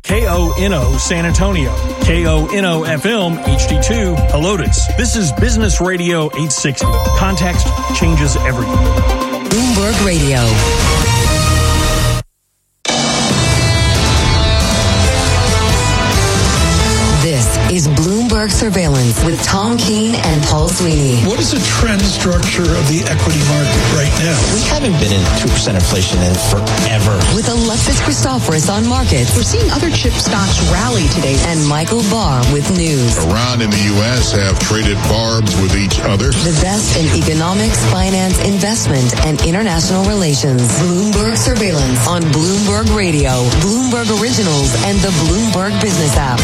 KONO San Antonio, KONO FM HD2 Helotes. This is Business Radio 860. Context changes everything. Bloomberg Radio. This is Bloomberg Surveillance with Tom Keene and Paul Sweeney. What is the trend structure of the equity market right now? We haven't been in 2% inflation in forever. With Alexis Christoforous on markets. We're seeing other chip stocks rally today. And Michael Barr with news. Iran and the U.S. have traded barbs with each other. The best in economics, finance, investment, and international relations. Bloomberg Surveillance on Bloomberg Radio, Bloomberg Originals, and the Bloomberg Business app.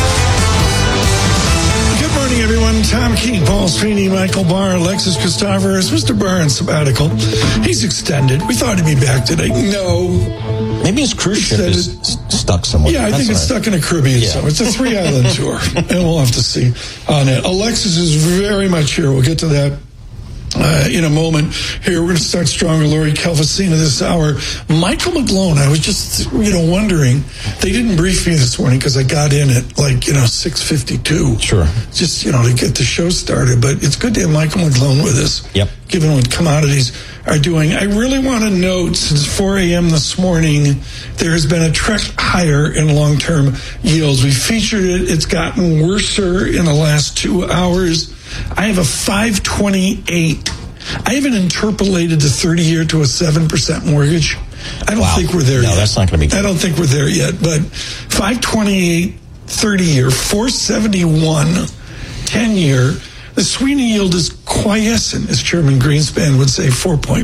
Good morning, everyone. Tom Keene, Paul Sweeney, Michael Barr, Alexis Christoforous. Mr. Barr on sabbatical. He's extended. We thought he'd be back today. No. Maybe his cruise ship is stuck somewhere. Yeah, I think it's stuck in a Caribbean somewhere. It's a 3-island tour, and we'll have to see on it. Alexis is very much here. We'll get to that in a moment. Here, we're going to start stronger. Lori Calvasina this hour. Michael McGlone, I was just, wondering. They didn't brief me this morning because I got in at 6:52. Sure. Just, to get the show started. But it's good to have Michael McGlone with us. Yep. Given what commodities are doing. I really want to note, since 4 a.m. this morning, there has been a trek higher in long-term yields. We featured it. It's gotten worser in the last 2 hours. I have a 528. I haven't interpolated the 30-year to a 7% mortgage. I don't think we're there yet. No, that's not going to be good. I don't think we're there yet. But 528, 30-year, 471, 10-year. The Sweeney yield is quiescent, as Chairman Greenspan would say,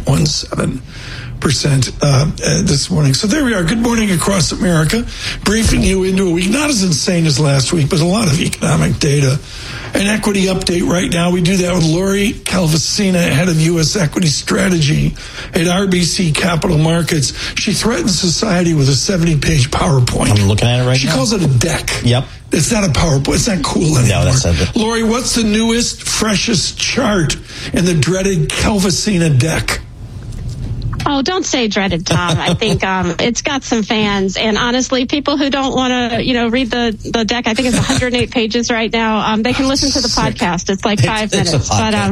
4.17% this morning. So there we are. Good morning across America. Briefing you into a week, not as insane as last week, but a lot of economic data. An equity update right now. We do that with Lori Calvasina, head of U.S. equity strategy at RBC Capital Markets. She threatens society with a 70-page PowerPoint. I'm looking at it right now. She calls it a deck. Yep. It's not a PowerPoint. It's not cool anymore. No, that's not it. Lori, what's the newest, freshest chart in the dreaded Calvasina deck? Oh, don't say dreaded, Tom. I think it's got some fans. And honestly, people who don't want to, read the deck, I think it's 108 pages right now, they can listen to the podcast. It's like 5 minutes.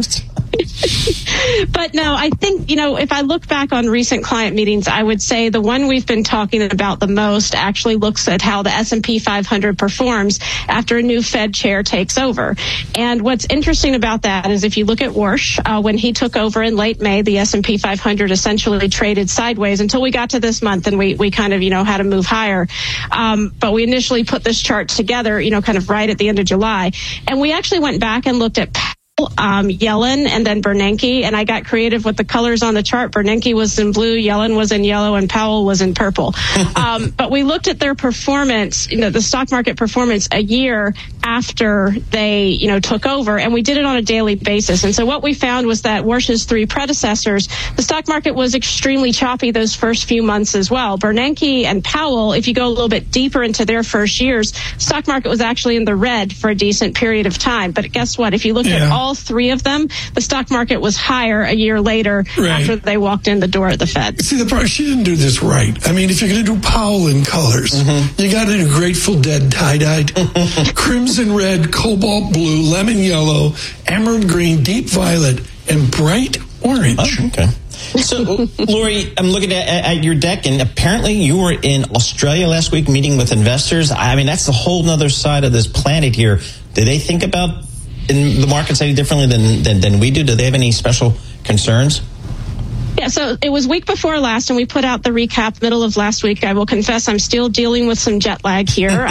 But no, I think, if I look back on recent client meetings, I would say the one we've been talking about the most actually looks at how the S&P 500 performs after a new Fed chair takes over. And what's interesting about that is if you look at Warsh, when he took over in late May, the S&P 500 essentially traded sideways until we got to this month, and we kind of, had to move higher. But we initially put this chart together, kind of right at the end of July. And we actually went back and looked at Yellen and then Bernanke, and I got creative with the colors on the chart. Bernanke was in blue, Yellen was in yellow, and Powell was in purple. But we looked at their performance, the stock market performance a year after they, took over, and we did it on a daily basis. And so what we found was that Warsh's 3 predecessors, the stock market was extremely choppy those first few months as well. Bernanke and Powell, if you go a little bit deeper into their first years, stock market was actually in the red for a decent period of time. But guess what? If you look at all 3 of them, the stock market was higher a year later after they walked in the door at the Fed. See, the part, she didn't do this right. I mean, if you're going to do Powell in colors, you got to do Grateful Dead tie-dyed, crimson red, cobalt blue, lemon yellow, emerald green, deep violet, and bright orange. Oh, okay. So, Lori, I'm looking at your deck, and apparently you were in Australia last week meeting with investors. I mean, that's the whole other side of this planet here. Do they think about in the markets any differently than we do? Do they have any special concerns? Yeah, so it was week before last, and we put out the recap middle of last week. I will confess I'm still dealing with some jet lag here.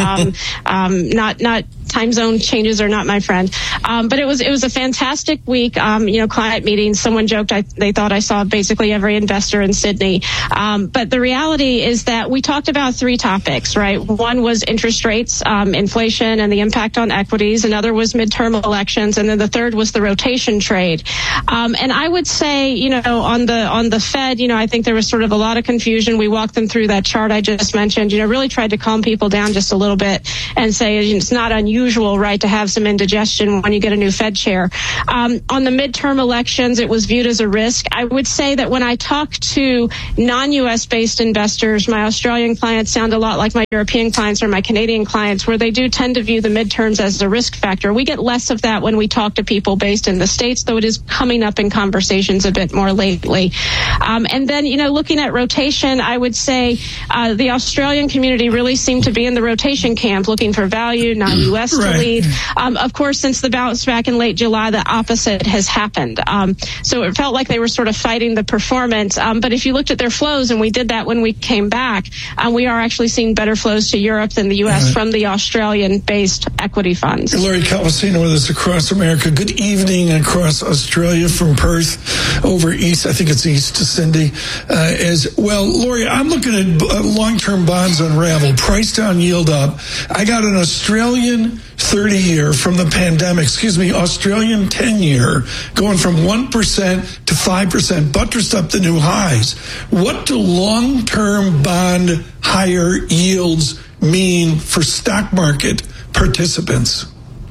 Not time zone changes are not my friend. But it was a fantastic week. Client meetings. Someone joked they thought I saw basically every investor in Sydney. But the reality is that we talked about 3 topics, right? One was interest rates, inflation, and the impact on equities. Another was midterm elections, and then the third was the rotation trade. And I would say, on the Fed, I think there was sort of a lot of confusion. We walked them through that chart I just mentioned. Really tried to calm people down just a little bit and say it's not unusual unusual, right, to have some indigestion when you get a new Fed chair. On the midterm elections, it was viewed as a risk. I would say that when I talk to non-U.S. based investors, my Australian clients sound a lot like my European clients or my Canadian clients, where they do tend to view the midterms as a risk factor. We get less of that when we talk to people based in the States, though it is coming up in conversations a bit more lately. And then, looking at rotation, I would say the Australian community really seemed to be in the rotation camp, looking for value, non-U.S. to lead. Of course, since the bounce back in late July, the opposite has happened. So it felt like they were sort of fighting the performance. But if you looked at their flows, and we did that when we came back, we are actually seeing better flows to Europe than the U.S. from the Australian-based equity funds. Lori Calvasino with us across America. Good evening across Australia from Perth over east. I think it's east to Cindy as well. Lori, I'm looking at long-term bonds unravel, price down, yield up. I got an Australian 30-year from the pandemic, Australian 10-year going from 1% to 5%, buttressed up the new highs. What do long-term bond higher yields mean for stock market participants?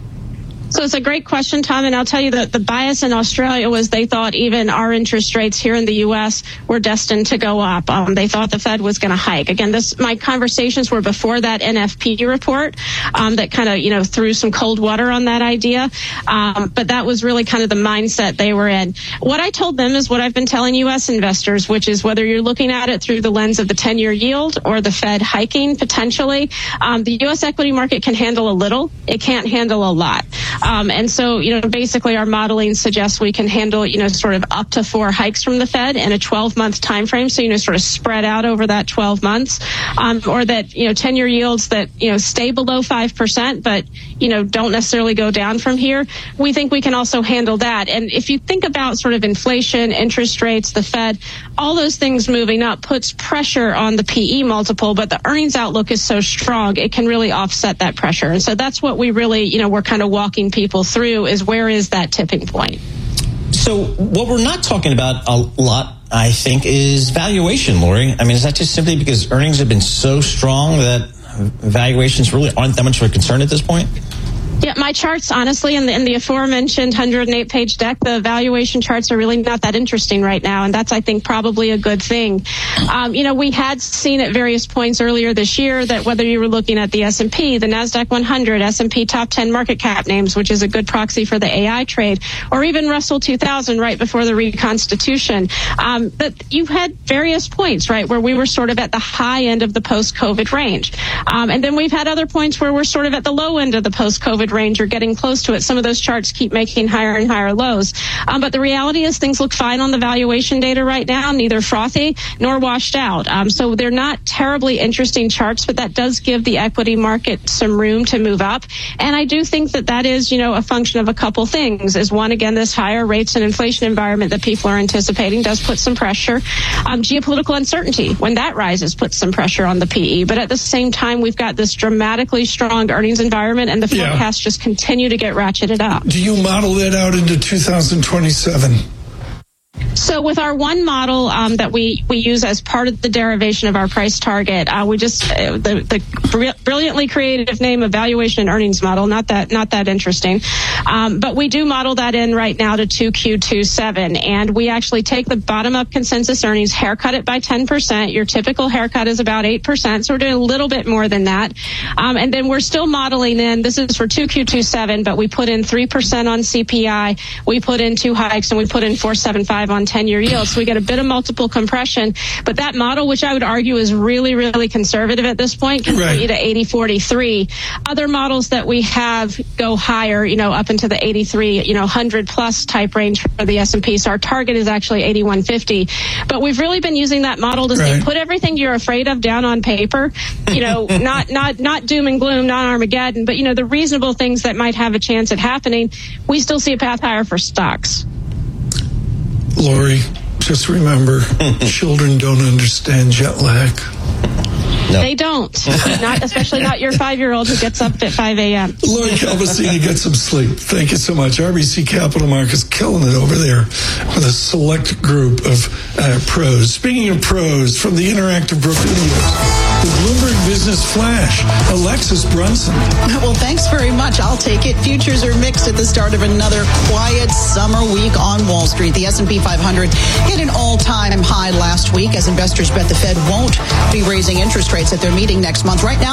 So it's a great question, Tom, and I'll tell you that the bias in Australia was they thought even our interest rates here in the U.S. were destined to go up. They thought the Fed was going to hike. Again, my conversations were before that NFP report that kind of, threw some cold water on that idea. But that was really kind of the mindset they were in. What I told them is what I've been telling U.S. investors, which is whether you're looking at it through the lens of the 10-year yield or the Fed hiking potentially, the U.S. equity market can handle a little. It can't handle a lot. And so, basically our modeling suggests we can handle, sort of up to 4 hikes from the Fed in a 12-month time frame. So, sort of spread out over that 12 months, or that, 10-year yields that, stay below 5%, but, don't necessarily go down from here. We think we can also handle that. And if you think about sort of inflation, interest rates, the Fed, all those things moving up puts pressure on the PE multiple, but the earnings outlook is so strong, it can really offset that pressure. And so that's what we really, we're kind of walking people through, is where is that tipping point? So what we're not talking about a lot, I think, is valuation, Lori. I mean, is that just simply because earnings have been so strong that valuations really aren't that much of a concern at this point? Yeah, my charts, honestly, in the aforementioned 108-page deck, the valuation charts are really not that interesting right now, and that's, I think, probably a good thing. We had seen at various points earlier this year that whether you were looking at the S&P, the NASDAQ 100, S&P top 10 market cap names, which is a good proxy for the AI trade, or even Russell 2000 right before the reconstitution, that you had various points, right, where we were sort of at the high end of the post-COVID range. And then we've had other points where we're sort of at the low end of the post-COVID range or getting close to it. Some of those charts keep making higher and higher lows. But the reality is things look fine on the valuation data right now, neither frothy nor washed out. So they're not terribly interesting charts, but that does give the equity market some room to move up. And I do think that is, a function of a couple things. Is one, again, this higher rates and inflation environment that people are anticipating does put some pressure. Geopolitical uncertainty, when that rises, puts some pressure on the PE. But at the same time, we've got this dramatically strong earnings environment, and the forecasts just continue to get ratcheted up. Do you model that out into 2027? So with our one model that we use as part of the derivation of our price target, we just the brilliantly creative name of valuation and earnings model, not that interesting. But we do model that in right now to 2Q27, and we actually take the bottom up consensus earnings, haircut it by 10%. Your typical haircut is about 8%, so we're doing a little bit more than that. And then we're still modeling in, this is for 2Q27, but we put in 3% on CPI, we put in 2 hikes, and we put in 4.75 on 10-year yield. So we get a bit of multiple compression. But that model, which I would argue is really, really conservative at this point, can put you to 80-43. Other models that we have go higher, up into the 83, 100 plus type range for the S&P. So our target is actually 81.50. But we've really been using that model to say, put everything you're afraid of down on paper, not doom and gloom, not Armageddon, but, the reasonable things that might have a chance at happening. We still see a path higher for stocks. Lori, just remember, children don't understand jet lag. No. They don't. Especially not your 5-year-old who gets up at 5 a.m. Lori Calvasini, get some sleep. Thank you so much. RBC Capital Markets killing it over there with a select group of pros. Speaking of pros, from the Interactive Brookings, the Bloomberg Business Flash, Alexis Brunson. Well, thanks very much. I'll take it. Futures are mixed at the start of another quiet summer week on Wall Street. The S&P 500 hit an all-time high last week as investors bet the Fed won't be raising interest rates at their meeting next month. Right now,